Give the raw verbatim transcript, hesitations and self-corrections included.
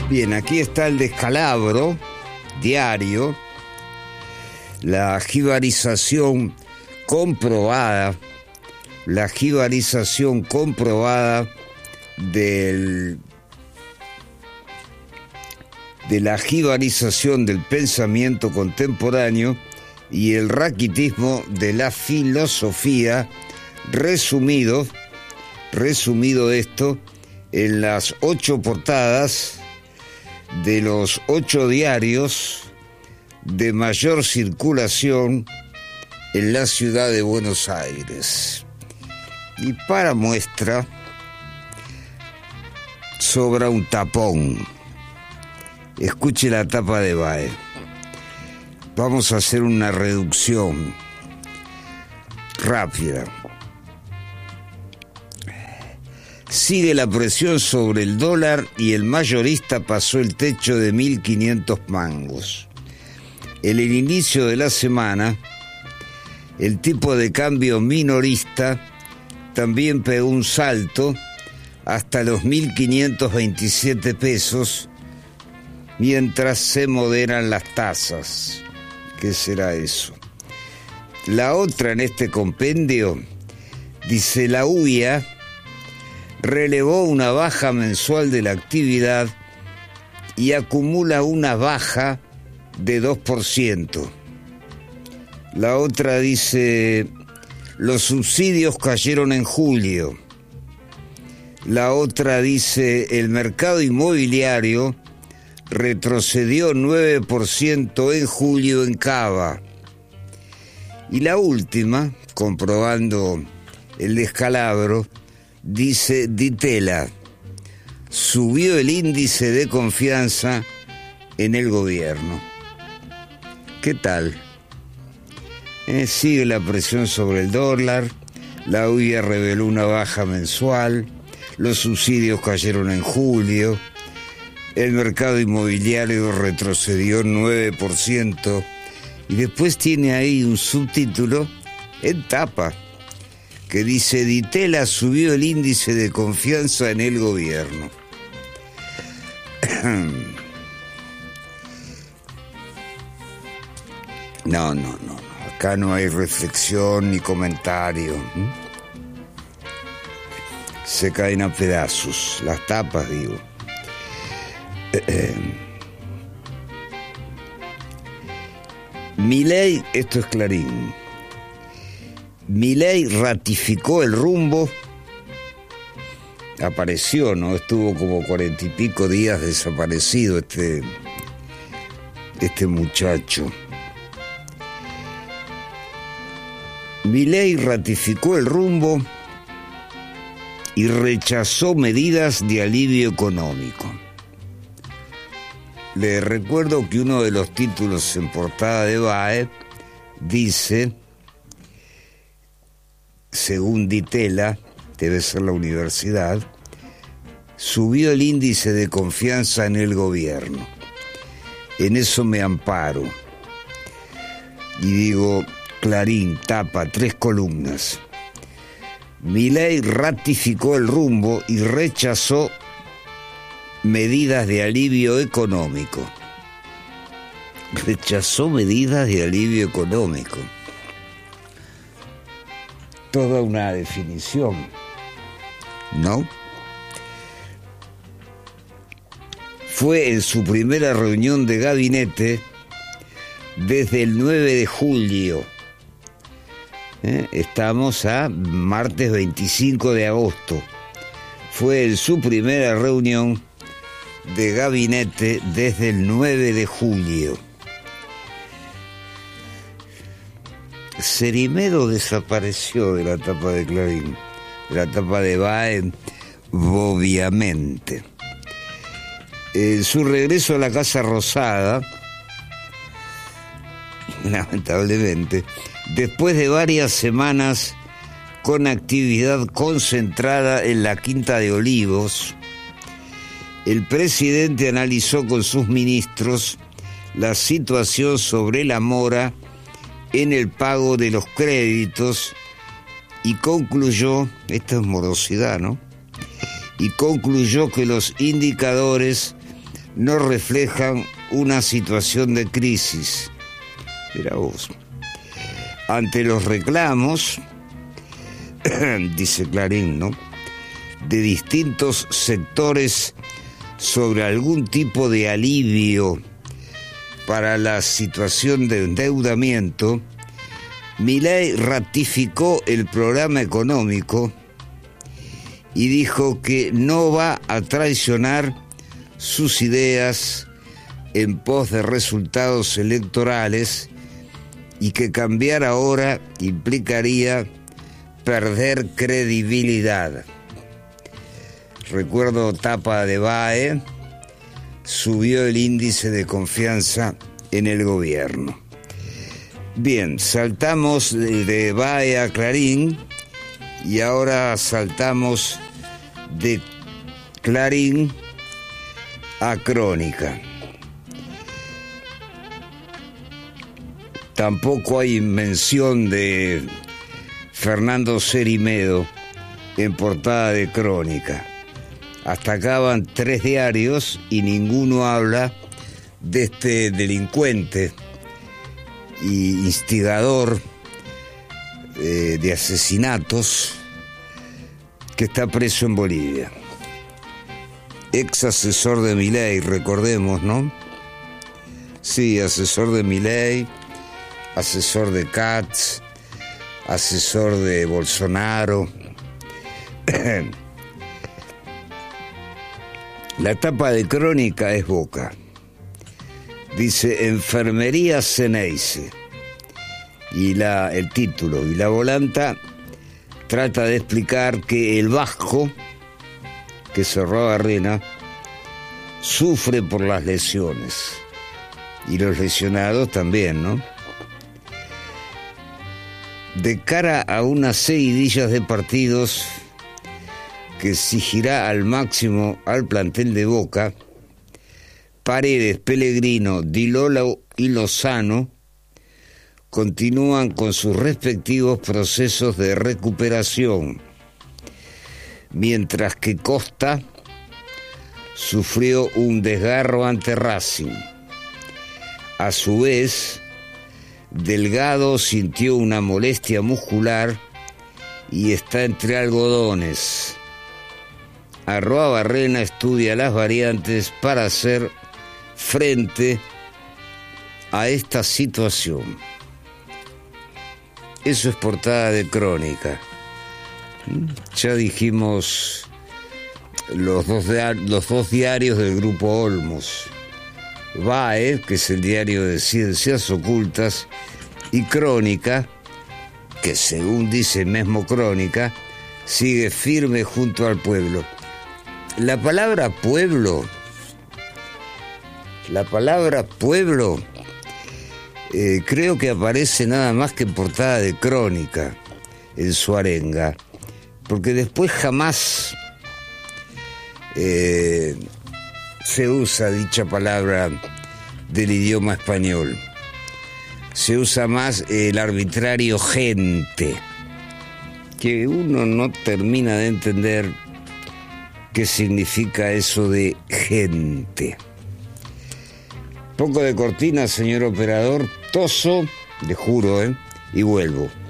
Bien, aquí está el descalabro diario, la jibarización comprobada, la jibarización comprobada del, de la jibarización del pensamiento contemporáneo y el raquitismo de la filosofía, resumido, resumido esto en las ocho portadas de los ocho diarios de mayor circulación en la ciudad de Buenos Aires. Y para muestra, sobra un tapón. Escuche la tapa de Bae. Vamos a hacer una reducción rápida. Sigue la presión sobre el dólar y el mayorista pasó el techo de mil quinientos mangos. En el inicio de la semana, el tipo de cambio minorista también pegó un salto hasta los mil quinientos veintisiete pesos, mientras se moderan las tasas. ¿Qué será eso? La otra en este compendio dice: la U I A relevó una baja mensual de la actividad y acumula una baja de dos por ciento. La otra dice: los subsidios cayeron en julio. La otra dice: el mercado inmobiliario retrocedió nueve por ciento en julio en Cava. Y la última, comprobando el descalabro, dice: Ditela subió el índice de confianza en el gobierno. ¿Qué tal? Eh, sigue la presión sobre el dólar, la U I A reveló una baja mensual, los subsidios cayeron en julio, el mercado inmobiliario retrocedió nueve por ciento y después tiene ahí un subtítulo en tapa que dice: Ditela subió el índice de confianza en el gobierno. No, no, no, no. Acá no hay reflexión ni comentario. Se caen a pedazos las tapas, digo. Milei, esto es Clarín. Milei ratificó el rumbo, apareció, ¿no? Estuvo como cuarenta y pico días desaparecido este, este muchacho. Milei ratificó el rumbo y rechazó medidas de alivio económico. Le recuerdo que uno de los títulos en portada de Bae dice: según Ditela, debe ser la universidad, subió el índice de confianza en el gobierno. En eso me amparo. Y digo: Clarín, tapa, tres columnas. Milei ratificó el rumbo y rechazó medidas de alivio económico. Rechazó medidas de alivio económico. Toda una definición, ¿no? Fue en su primera reunión de gabinete desde el nueve de julio. ¿Eh? Estamos a martes veinticinco de agosto. Fue en su primera reunión de gabinete desde el nueve de julio. Cerimedo desapareció de la tapa de Clarín, de la tapa de Bae, obviamente. En su regreso a la Casa Rosada, lamentablemente, después de varias semanas con actividad concentrada en la Quinta de Olivos, el presidente analizó con sus ministros la situación sobre la mora en el pago de los créditos y concluyó, esta es morosidad, ¿no? Y concluyó que los indicadores no reflejan una situación de crisis. Mira vos. Ante los reclamos, dice Clarín, ¿no?, de distintos sectores sobre algún tipo de alivio para la situación de endeudamiento, Milei ratificó el programa económico y dijo que no va a traicionar sus ideas en pos de resultados electorales y que cambiar ahora implicaría perder credibilidad. Recuerdo tapa de B A E, subió el índice de confianza en el gobierno. Bien, saltamos de B A E a Clarín y ahora saltamos de Clarín a Crónica. Tampoco hay mención de Fernando Cerimedo en portada de Crónica. Hasta acá van tres diarios y ninguno habla de este delincuente y instigador eh, de asesinatos que está preso en Bolivia. Ex asesor de Milei, recordemos, ¿no? Sí, asesor de Milei, asesor de Katz, asesor de Bolsonaro. La tapa de Crónica es Boca. Dice Enfermería Ceneice. Y la, el título. Y la volanta trata de explicar que el vasco, que cerró a Barrena, sufre por las lesiones. Y los lesionados también, ¿no? De cara a unas seguidillas de partidos que exigirá al máximo al plantel de Boca, Paredes, Pellegrino, Di Lolo y Lozano continúan con sus respectivos procesos de recuperación, mientras que Costa sufrió un desgarro ante Racing. A su vez, Delgado sintió una molestia muscular y está entre algodones. Arruabarrena estudia las variantes para hacer frente a esta situación. Eso es portada de Crónica. Ya dijimos los dos, los dos diarios del Grupo Olmos. B A E, que es el diario de Ciencias Ocultas, y Crónica, que según dice mismo Crónica, sigue firme junto al pueblo. La palabra pueblo, la palabra pueblo, eh, creo que aparece nada más que en portada de Crónica, en su arenga, porque después jamás eh, se usa dicha palabra del idioma español. Se usa más el arbitrario gente, que uno no termina de entender qué significa eso de gente. Poco de cortina, señor operador, toso, le juro, ¿eh? Y vuelvo.